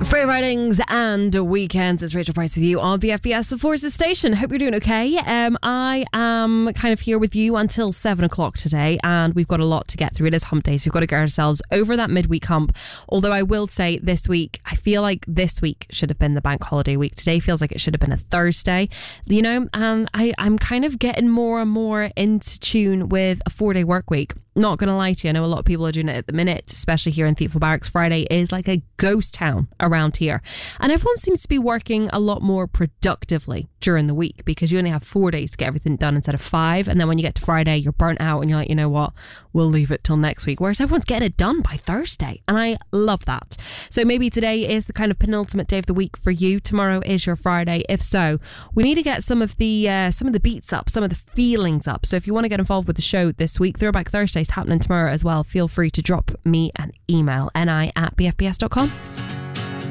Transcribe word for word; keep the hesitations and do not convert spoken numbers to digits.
Free Ridings and Weekends. It's Rachel Price with you on B F B S, the Forces Station. Hope you're doing okay. Um, I am kind of here with you until seven o'clock today, and we've got a lot to get through. It is hump day, so we've got to get ourselves over that midweek hump. Although I will say this week, I feel like this week should have been the bank holiday week. Today feels like it should have been a Thursday, you know, and I, I'm kind of getting more and more into tune with a four-day work week. Not going to lie to you, I know a lot of people are doing it at the minute, especially here in Thiepval Barracks. Friday is like a ghost town around here. And everyone seems to be working a lot more productively during the week because you only have four days to get everything done instead of five. And then when you get to Friday, you're burnt out and you're like, you know what, we'll leave it till next week. Whereas everyone's getting it done by Thursday. And I love that. So maybe today is the kind of penultimate day of the week for you. Tomorrow is your Friday. If so, we need to get some of the uh, some of the beats up, some of the feelings up. So if you want to get involved with the show this week, Throwback Thursday happening tomorrow as well. Feel free to drop me an email, ni at b f b s dot com.